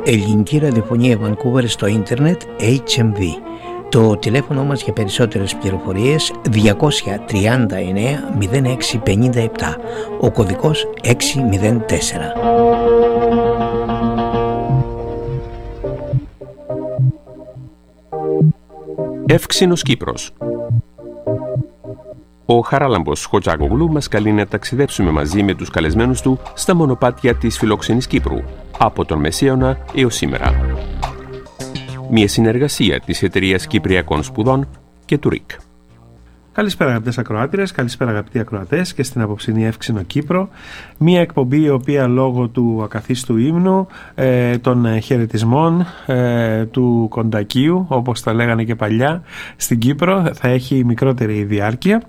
Ελληνική ραδιοφωνία Vancouver στο ίντερνετ HMV. Το τηλέφωνο μας για περισσότερες πληροφορίες 239 0657, ο κωδικός 604. Εύξηνος Κύπρος. Ο Χαράλαμπος Χοτζάκογλου μας καλεί να ταξιδέψουμε μαζί με τους καλεσμένους του στα μονοπάτια της φιλόξενης Κύπρου, από τον Μεσαίωνα έως σήμερα. Μια συνεργασία της Εταιρείας Κυπριακών Σπουδών και του ΡΙΚ. Καλησπέρα αγαπητές ακροάτριες, καλησπέρα αγαπητοί ακροατές και στην απόψινή Εύξηνο Κύπρο. Μία εκπομπή η οποία λόγω του ακαθίστου ύμνου, των χαιρετισμών, του κοντακίου, όπως τα λέγανε και παλιά, στην Κύπρο θα έχει μικρότερη διάρκεια.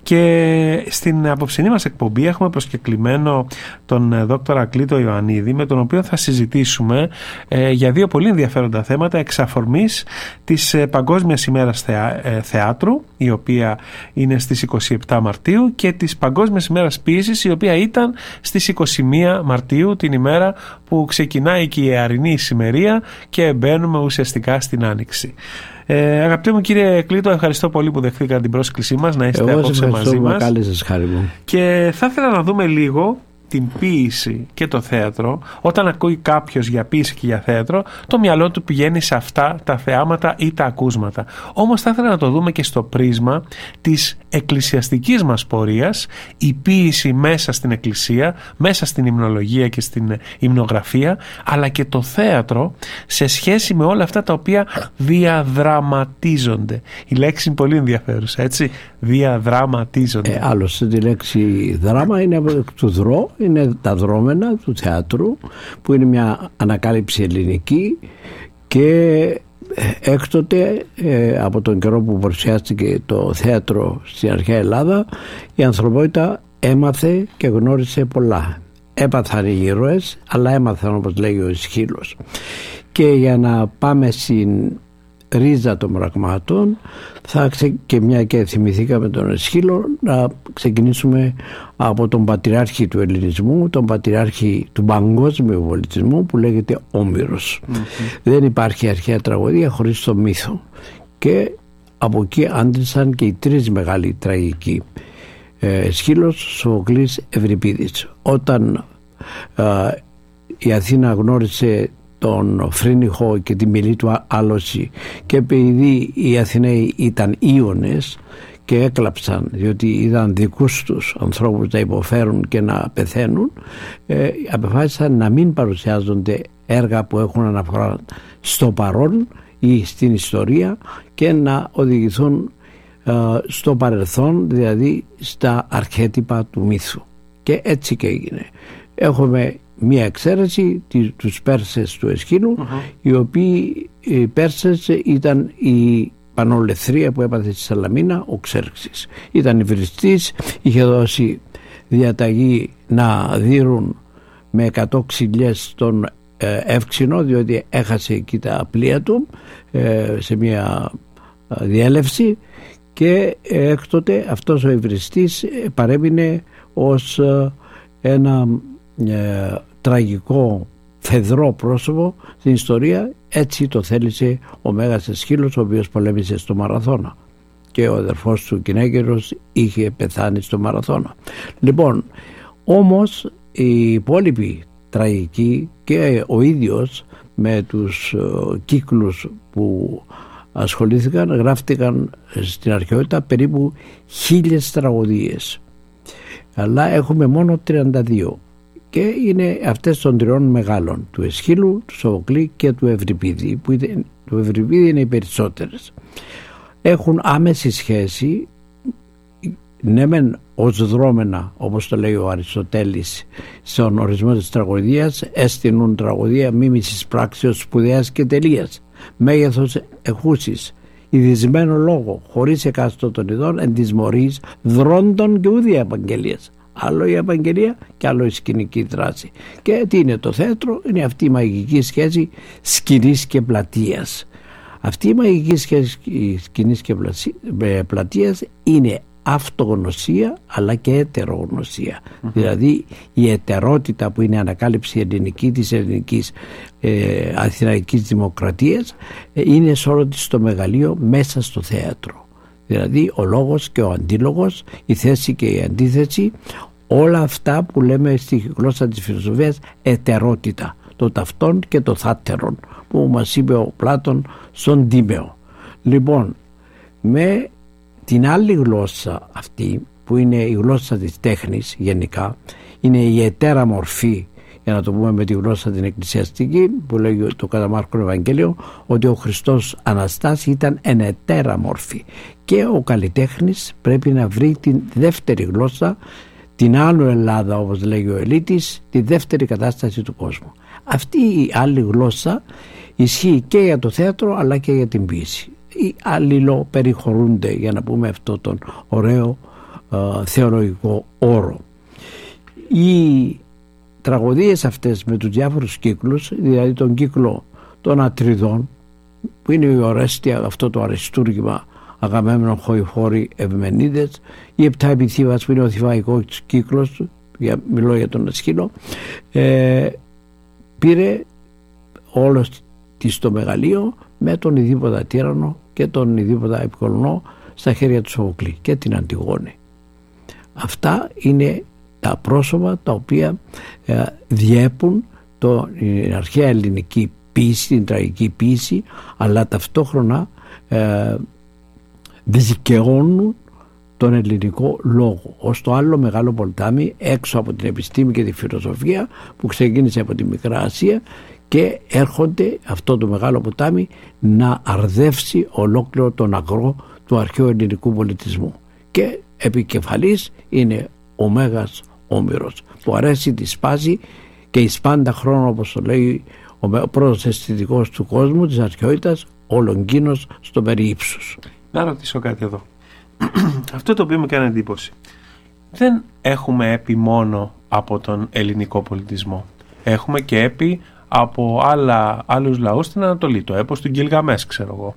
Και στην απόψινή μας εκπομπή έχουμε προσκεκλημένο τον δόκτορα Κλήτο Ιωαννίδη, με τον οποίο θα συζητήσουμε για δύο πολύ ενδιαφέροντα θέματα εξ αφορμής της Παγκόσμιας ημέρας θεάτρου, η οποία είναι στις 27 Μαρτίου, και της Παγκόσμιας ημέρας ποίησης, η οποία ήταν στις 21 Μαρτίου, την ημέρα που ξεκινάει και η ιαρινή ησημερία και μπαίνουμε ουσιαστικά στην Άνοιξη. Αγαπητέ μου κύριε Κλήτο, ευχαριστώ πολύ που δεχθήκατε την πρόσκλησή μας να είστε απόψε μαζί μας. Και θα ήθελα να δούμε λίγο την ποίηση και το θέατρο. Όταν ακούει κάποιος για ποίηση και για θέατρο, το μυαλό του πηγαίνει σε αυτά τα θεάματα ή τα ακούσματα. Όμως θα ήθελα να το δούμε και στο πρίσμα της εκκλησιαστικής μας πορείας, η ποίηση μέσα στην εκκλησία, μέσα στην υμνολογία και στην υμνογραφία, αλλά και το θέατρο σε σχέση με όλα αυτά τα οποία διαδραματίζονται. Η λέξη είναι πολύ ενδιαφέρουσα, έτσι, διαδραματίζονται. Άλλωστε τη λέξη δράμα είναι του δρό, είναι τα δρόμενα του θεάτρου, που είναι μια ανακάλυψη ελληνική, και έκτοτε από τον καιρό που παρουσιάστηκε το θέατρο στην αρχαία Ελλάδα, η ανθρωπότητα έμαθε και γνώρισε πολλά. Έπαθαν οι ήρωες, αλλά έμαθαν, όπως λέει ο Αισχύλος. Και για να πάμε στην ρίζα των πραγμάτων, και μια και θυμηθήκαμε τον Αισχύλο, να ξεκινήσουμε από τον πατριάρχη του ελληνισμού, τον πατριάρχη του παγκόσμιου πολιτισμού, που λέγεται Όμηρος. Δεν υπάρχει αρχαία τραγωδία χωρίς το μύθο, και από εκεί άντρισαν και οι τρεις μεγάλοι τραγικοί: Αισχύλος, Σοφοκλής, Ευρυπίδης. Όταν η Αθήνα γνώρισε τον Φρίνιχο και τη μιλή του άλωση, και επειδή οι Αθηναίοι ήταν Ίωνες και έκλαψαν διότι είδαν δικούς τους ανθρώπους να υποφέρουν και να πεθαίνουν, αποφάσισαν να μην παρουσιάζονται έργα που έχουν αναφορά στο παρόν ή στην ιστορία, και να οδηγηθούν στο παρελθόν, δηλαδή στα αρχέτυπα του μύθου. Και έτσι και έγινε. Έχουμε μία εξαίρεση, τους Πέρσες του Αισχύλου, οι οποίοι οι Πέρσες ήταν η πανολεθρία που έπαθε στη Σαλαμίνα ο Ξέρξης. Ήταν υβριστής, είχε δώσει διαταγή να δείρουν με 100 ξυλιές τον Εύξηνο, διότι έχασε εκεί τα πλοία του σε μία διέλευση, και έκτοτε αυτός ο υβριστής παρέμεινε ως ένα τραγικό φεδρό πρόσωπο στην ιστορία. Έτσι το θέλησε ο Μέγας Αισχύλος, ο οποίος πολέμησε στο Μαραθώνα, και ο αδερφός του Κινέγερος είχε πεθάνει στο Μαραθώνα. Λοιπόν, όμως οι υπόλοιποι τραγικοί και ο ίδιος με τους κύκλους που ασχολήθηκαν, γράφτηκαν στην αρχαιότητα περίπου 1000 τραγωδίες, αλλά έχουμε μόνο 32, και είναι αυτές των τριών μεγάλων, του Αισχύλου, του Σοφοκλή και του Ευρυπίδη, που του Ευρυπίδη είναι οι περισσότερες. Έχουν άμεση σχέση, ναι μεν ως δρόμενα, όπως το λέει ο Αριστοτέλης στον ορισμό της τραγωδίας, έστεινουν τραγωδία μίμησης πράξεως σπουδαίας και τελείας, μέγεθος εχούσης, ειδισμένο λόγο, χωρίς εκάστο των ειδών, εν της μορής, δρόντων και ούδια επαγγελίας. Άλλο η επαγγελία και άλλο η σκηνική δράση. Και τι είναι το θέατρο? Είναι αυτή η μαγική σχέση σκηνής και πλατείας. Αυτή η μαγική σχέση σκηνής και πλατείας είναι αυτογνωσία αλλά και ετερογνωσία. Δηλαδή η ετερότητα που είναι ανακάλυψη ελληνική της ελληνικής αθηναϊκής δημοκρατίας είναι σε όλο της το μεγαλείο μέσα στο θέατρο. Δηλαδή ο λόγος και ο αντίλογος, η θέση και η αντίθεση, όλα αυτά που λέμε στη γλώσσα της φιλοσοφίας ετερότητα, το ταυτόν και το θάτερον που μας είπε ο Πλάτων στον Τίμεο. Λοιπόν, με την άλλη γλώσσα αυτή που είναι η γλώσσα της τέχνης γενικά, είναι η ετέρα μορφή, για να το πούμε με τη γλώσσα την εκκλησιαστική που λέγει το κατά Μάρκο Ευαγγέλιο, ότι ο Χριστός Αναστάς ήταν εν ετέρα μορφή, και ο καλλιτέχνης πρέπει να βρει την δεύτερη γλώσσα, την άλλο Ελλάδα όπως λέγει ο Ελίτης, τη δεύτερη κατάσταση του κόσμου. Αυτή η άλλη γλώσσα ισχύει και για το θέατρο αλλά και για την ποίηση. Οι αλληλοπεριχωρούνται, για να πούμε αυτό τον ωραίο θεολογικό όρο. Οι τραγωδίες αυτές με τους διάφορους κύκλους, δηλαδή τον κύκλο των Ατριδών που είναι η Ορέστια, αυτό το αριστούργημα Αγαμέμνων, Χοηφόροι, Ευμενίδες, η Επτά Επιθύβας που είναι ο θηβαϊκός κύκλος, μιλώ για τον Ασκύλο, πήρε όλο της το μεγαλείο με τον Ιδίποτα Τύραννο και τον Ιδίποτα Επικολονό στα χέρια του Σοφοκλή και την Αντιγόνη. Αυτά είναι τα πρόσωπα τα οποία διέπουν την αρχαία ελληνική ποίηση, την τραγική ποίηση, αλλά ταυτόχρονα δικαιώνουν τον ελληνικό λόγο ως το άλλο μεγάλο ποτάμι έξω από την επιστήμη και τη φιλοσοφία που ξεκίνησε από τη Μικρά Ασία και έρχονται αυτό το μεγάλο ποτάμι να αρδεύσει ολόκληρο τον αγρό του αρχαίου ελληνικού πολιτισμού, και επικεφαλής είναι ο Μέγας Όμηρος που αρέσει τη σπάση και εις πάντα χρόνο, όπως το λέει ο πρώτος αισθητικός του κόσμου της αρχαιότητας, ο Λονγκίνος στο περιύψους. Να ρωτήσω κάτι εδώ. Αυτό το οποίο μου κάνει εντύπωση, δεν έχουμε έπι μόνο από τον ελληνικό πολιτισμό, έχουμε και έπι από άλλους λαούς στην Ανατολή, το έπος του Γκιλγαμές ξέρω εγώ,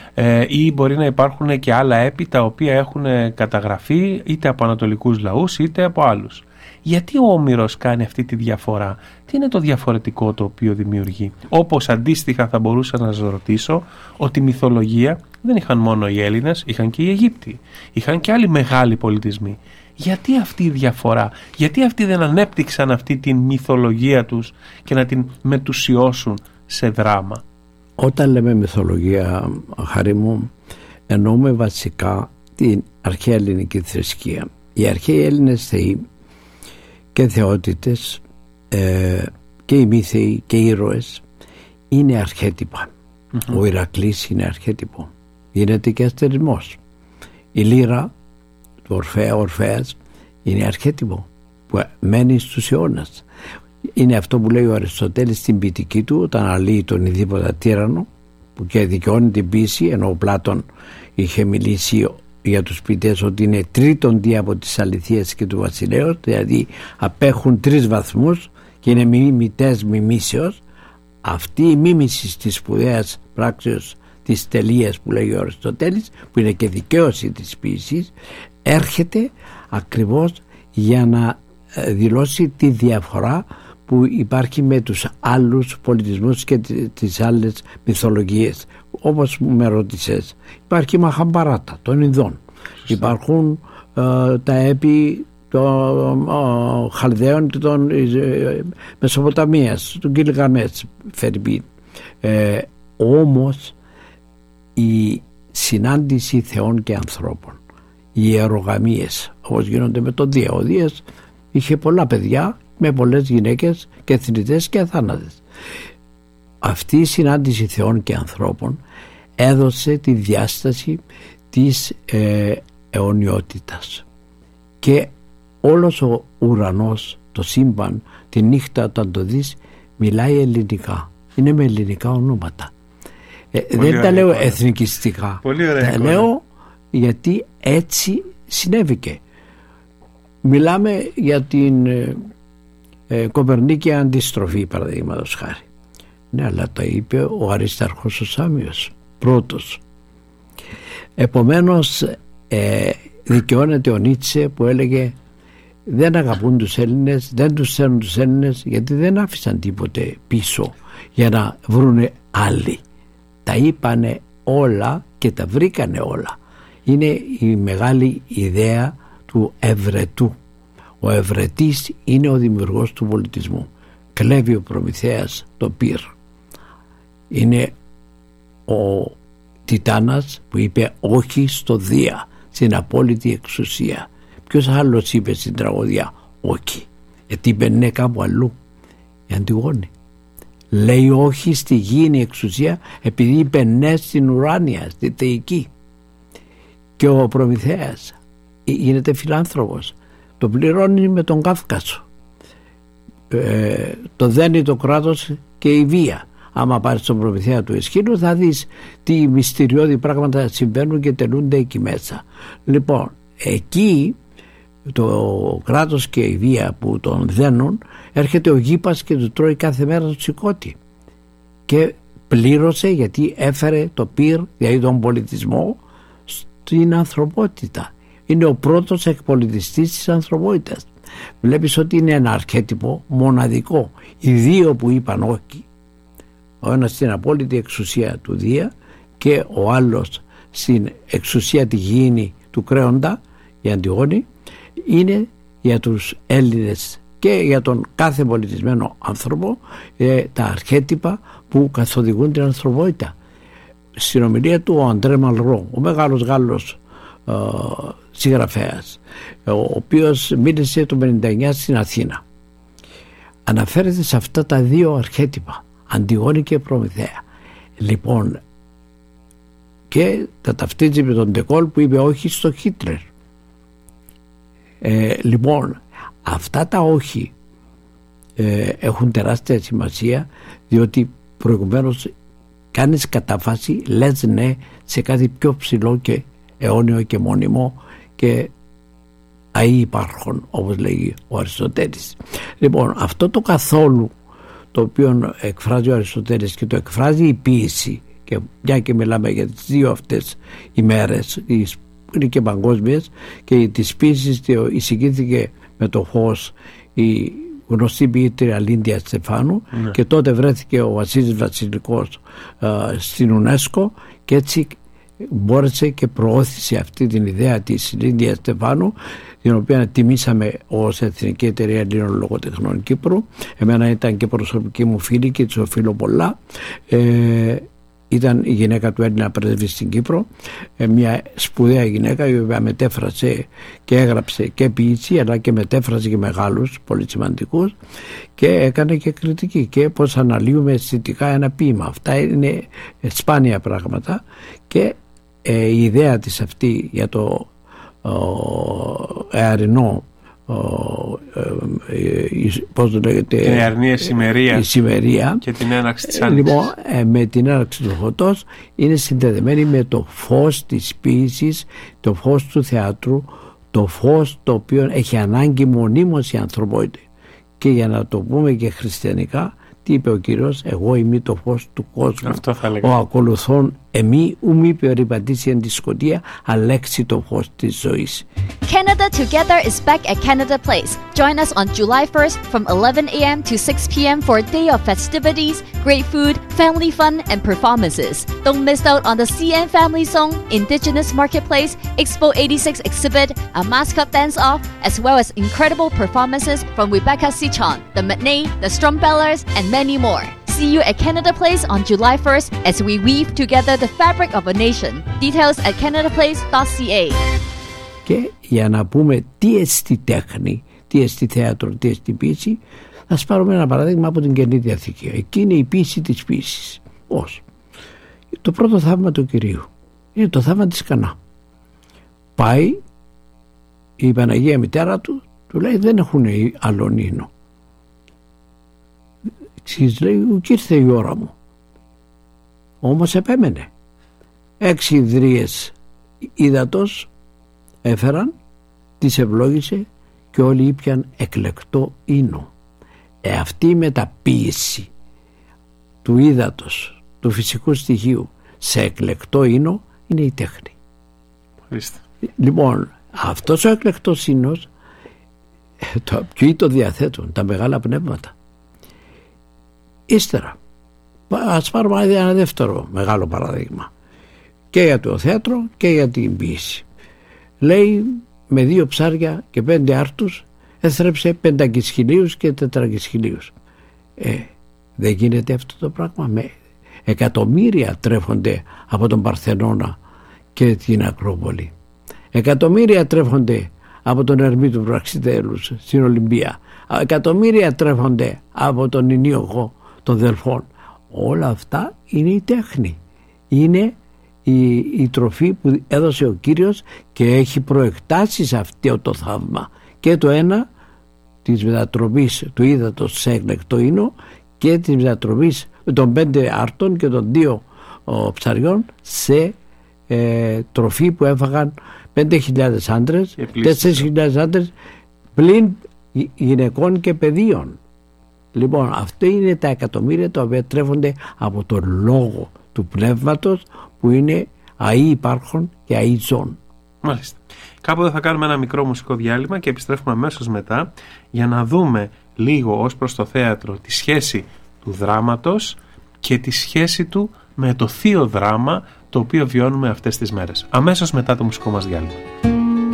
ή μπορεί να υπάρχουν και άλλα έπι τα οποία έχουν καταγραφεί είτε από ανατολικούς λαούς είτε από άλλους. Γιατί ο Όμηρος κάνει αυτή τη διαφορά, τι είναι το διαφορετικό το οποίο δημιουργεί? Όπως αντίστοιχα θα μπορούσα να σας ρωτήσω ότι μυθολογία δεν είχαν μόνο οι Έλληνες, είχαν και οι Αιγύπτιοι, είχαν και άλλοι μεγάλοι πολιτισμοί. Γιατί αυτή η διαφορά, γιατί αυτοί δεν ανέπτυξαν αυτή τη μυθολογία τους και να την μετουσιώσουν σε δράμα? Όταν λέμε μυθολογία, Χάρη μου, εννοούμε βασικά την αρχαία ελληνική θρησκεία. Οι αρχαίοι Έλληνες θεοί και θεότητες και οι μύθεοι και οι ήρωες είναι αρχέτυπα. Ο Ηρακλής είναι αρχέτυπο, γίνεται και αστερισμός. Η λύρα του Ορφέα, Ορφέας, είναι αρχέτυπο που μένει στους αιώνας. Είναι αυτό που λέει ο Αριστοτέλης στην ποιητική του όταν αναλύει τον Ιδίποτα Τύραννο που και δικαιώνει την ποίηση, ενώ ο Πλάτων είχε μιλήσει για τους ποιητές ότι είναι τρίτον δι από τις αληθείες και του βασιλέως, δηλαδή απέχουν 3 βαθμούς και είναι μιμητές μιμήσεως. Αυτή η μίμηση της σπουδαίας πράξεως της τελείας που λέει ο Αριστοτέλης, που είναι και δικαίωση της ποίησης, έρχεται ακριβώς για να δηλώσει τη διαφορά που υπάρχει με τους άλλους πολιτισμούς και τις άλλες μυθολογίες. Όπως με ρώτησες, υπάρχει η Μαχαμπαράτα των Ινδών, υπάρχουν τα έπι των Χαλδαίων και των Μεσοποταμίας, του Γκιλγαμές Φερμπίν. Όμως η συνάντηση θεών και ανθρώπων, οι ιερογαμίες όπως γίνονται με τον Δία, ο Δίας είχε πολλά παιδιά με πολλές γυναίκες και θνητές και αθάνατες. Αυτή η συνάντηση θεών και ανθρώπων έδωσε τη διάσταση της αιωνιότητας, και όλος ο ουρανός, το σύμπαν, τη νύχτα όταν το δεις μιλάει ελληνικά, είναι με ελληνικά ονόματα. Δεν τα λέω εθνικιστικά, τα λέω γιατί έτσι συνέβηκε. Μιλάμε για την Κοπερνίκια αντιστροφή, παραδείγματος χάρη. Ναι, αλλά τα είπε ο Αριστάρχος ο Σάμιος πρώτος. Επομένως δικαιώνεται ο Νίτσε που έλεγε δεν αγαπούν τους Έλληνες, δεν τους θέλουν τους Έλληνες, γιατί δεν άφησαν τίποτε πίσω για να βρούνε άλλοι. Τα είπανε όλα και τα βρήκανε όλα. Είναι η μεγάλη ιδέα του Ευρετού. Ο Ευρετής είναι ο δημιουργός του πολιτισμού. Κλέβει ο Προμηθέας το πυρ. Είναι ο Τιτάνας που είπε όχι στο Δία, στην απόλυτη εξουσία. Ποιος άλλος είπε στην τραγωδία όχι? Γιατί είπε ναι κάπου αλλού. Η Αντιγόνη λέει όχι στη γήινη εξουσία επειδή είπε ναι στην ουράνια, στη θεϊκή. Και ο Προμηθέας γίνεται φιλάνθρωπος, το πληρώνει με τον Κάφκασο. Το δένει το κράτος και η βία. Άμα πάρεις τον Προμηθέα του Εσχύλου θα δεις τι μυστηριώδη πράγματα συμβαίνουν και τελούνται εκεί μέσα. Λοιπόν, εκεί το κράτος και η βία που τον δένουν, έρχεται ο Γήπας και του τρώει κάθε μέρα το τσικώτη. Και πλήρωσε γιατί έφερε το πυρ, δηλαδή τον πολιτισμό, στην ανθρωπότητα. Είναι ο πρώτος εκπολιτιστής της ανθρωπότητας. Βλέπεις ότι είναι ένα αρχέτυπο μοναδικό. Οι δύο που είπαν όχι, ο ένας στην απόλυτη εξουσία του Δία και ο άλλος στην εξουσία τη γήινη του Κρέοντα, η Αντιγόνη, είναι για τους Έλληνες και για τον κάθε πολιτισμένο άνθρωπο τα αρχέτυπα που καθοδηγούν την ανθρωπότητα. Στην ομιλία του ο Αντρέ Μαλρό, ο μεγάλος Γάλλος συγγραφέας, ο οποίος μίλησε το 1959 στην Αθήνα, αναφέρεται σε αυτά τα δύο αρχέτυπα, Αντιγόνη και Προμηθέα. Λοιπόν, και τα ταυτίζει με τον Ντεκόλ που είπε όχι στο Χίτλερ. Λοιπόν, αυτά τα όχι έχουν τεράστια σημασία, διότι προηγουμένως κάνεις κατάφαση, λες ναι σε κάτι πιο ψηλό και αιώνιο και μόνιμο και αεί υπάρχον, όπως λέγει ο Αριστοτέλης. Λοιπόν, αυτό το καθόλου το οποίο εκφράζει ο Αριστοτέλης και το εκφράζει η ποίηση, και μια και μιλάμε για τις δύο αυτές ημέρες, είναι και παγκόσμιες, και της ποίησης εισηγήθηκε με το φως η γνωστή ποιήτρια Λίντια Στεφάνου, και τότε βρέθηκε ο Βασίλης Βασιλικός στην UNESCO και έτσι μπόρεσε και προώθησε αυτή την ιδέα της Λίντια Στεφάνου, την οποία τιμήσαμε ως Εθνική Εταιρεία Ελλήνων Λογοτεχνών Κύπρου. Εμένα ήταν και προσωπική μου φίλη και της οφείλω πολλά. Ήταν η γυναίκα του Έλληνα πρέσβη στην Κύπρο, μια σπουδαία γυναίκα η οποία μετέφρασε και έγραψε και ποιήση, αλλά και μετέφρασε και μεγάλους πολύ σημαντικούς, και έκανε και κριτική και πώς αναλύουμε αισθητικά ένα ποίημα. Αυτά είναι σπάνια πράγματα, και η ιδέα της αυτή για το εαρινό, πώς το λέγεται, την εαρινή ησημερία και την έναρξη της άνοιξης. Λοιπόν, με την έναρξη του φωτός είναι συνδεδεμένη με το φως της ποίησης, το φως του θεάτρου, το φως το οποίο έχει ανάγκη μονίμως η ανθρωπότητα. Και για να το πούμε και χριστιανικά, τι είπε ο Κύριος? Εγώ είμαι το φως του κόσμου. Αυτό θα λέγαμε. Ο ακολουθών εμεί ου μη περιπατήσει εν τη σκοτία, αλέξει το φως της ζωής. Canada Together is back at Canada Place. Join us on July 1st from 11 a.m. to 6 p.m. for a day of festivities, great food, family fun, and performances. Don't miss out on the CN Family Zone, Indigenous Marketplace, Expo 86 exhibit, a mascot dance-off, as well as incredible performances from Rebecca Sichon, the Matney, the Strumbellers, and many more. See you at Canada Place on July 1st as we weave together the fabric of a nation. Details at canadaplace.ca. Και για να πούμε τι εστί τέχνη, τι εστί θέατρο, τι εστί ποίηση, θα πάρουμε ένα παράδειγμα από την Καινή Διαθήκη. Εκεί είναι η ποίηση της ποίησης. Πώς? Το πρώτο θαύμα του Κυρίου είναι το θαύμα της Κανά. Πάει η Παναγία Μητέρα του λέει δεν έχουν άλλον ίνο. Της λέει και ήρθε η ώρα μου. Όμως επέμενε. 6 ιδρύες ύδατος έφεραν, τις ευλόγησε και όλοι ήπιαν εκλεκτό ίνο. Αυτή η μεταποίηση του ύδατος, του φυσικού στοιχείου σε εκλεκτό ίνο είναι η τέχνη. Ορίστε. Λοιπόν, Αυτός ο εκλεκτός ύμνος, ποιοι το διαθέτουν? Τα μεγάλα πνεύματα. Ύστερα, ας πάρουμε ένα δεύτερο μεγάλο παράδειγμα και για το θέατρο και για την ποίηση. Λέει, με 2 ψάρια και 5 άρτους έθρεψε 5 χιλίους και 4 χιλίους. Δεν γίνεται αυτό το πράγμα. Με εκατομμύρια τρέφονται από τον Παρθενώνα και την Ακρόπολη. Εκατομμύρια τρέφονται από τον Ερμή του Πραξιτέλους στην Ολυμπία. Εκατομμύρια τρέφονται από τον Ινίοχο των Δελφών. Όλα αυτά είναι η τέχνη. Είναι η τροφή που έδωσε ο Κύριος και έχει προεκτάσει σε αυτό το θαύμα. Και το ένα της μετατροπής του ύδατος σε έκλεκτο ίνο και της μετατροπής των 5 άρτων και των 2 ψαριών σε τροφή που έφαγαν 5.000 άντρες, 4.000 άντρες πλην γυναικών και παιδίων. Λοιπόν, αυτό είναι τα εκατομμύρια τα οποία τρέφονται από τον λόγο του πνεύματος που είναι αεί υπάρχον και αεί ζών. Μάλιστα. Κάποτε θα κάνουμε ένα μικρό μουσικό διάλειμμα και επιστρέφουμε αμέσως μετά για να δούμε λίγο ως προς το θέατρο τη σχέση του δράματος και τη σχέση του με το θείο δράμα το οποίο βιώνουμε αυτές τις μέρες. Αμέσως μετά το μουσικό μας διάλειμμα.